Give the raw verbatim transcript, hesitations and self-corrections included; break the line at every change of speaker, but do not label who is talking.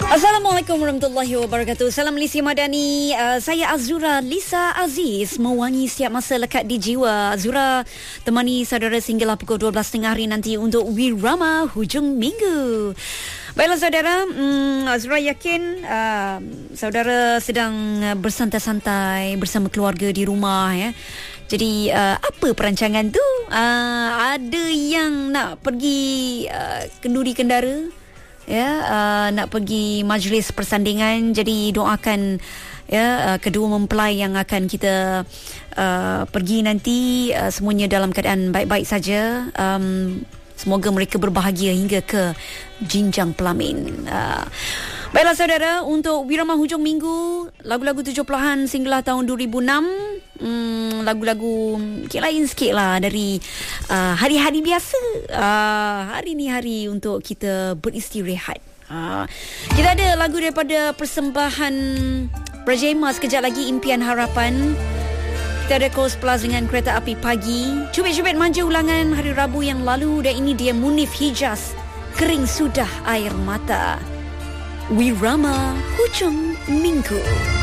Assalamualaikum warahmatullahi wabarakatuh. Salam Lisi Madani. Uh, saya Azura Lisa Aziz, mewangi setiap masa lekat di jiwa. Azura temani saudara sehinggalah pukul dua belas tiga puluh hari nanti untuk Wirama Hujung Minggu. Baiklah saudara, um, Azura yakin uh, saudara sedang bersantai-santai bersama keluarga di rumah ya. Jadi uh, apa perancangan tu? Uh, ada yang nak pergi uh, kenduri kendara, ya, uh, nak pergi majlis persandingan. Jadi doakan ya uh, kedua mempelai yang akan kita uh, pergi nanti uh, semuanya dalam keadaan baik-baik saja. Um, semoga mereka berbahagia hingga ke jinjang pelamin. Uh, baiklah saudara, untuk Wirama Hujung Minggu, lagu-lagu tujuh puluhan sehinggalah tahun dua ribu enam. Hmm, lagu-lagu okay, lain sikit lah dari uh, hari-hari biasa. Uh, hari ni hari untuk kita beristirahat. Uh, kita ada lagu daripada persembahan Prajema sekejap lagi, Impian Harapan. Kita ada Coast Plus dengan Kereta Api Pagi. Cubit-cubit manja ulangan hari Rabu yang lalu. Dan ini dia Munif Hijaz, Kering Sudah Air Mata. Wirama Hujung Minggu.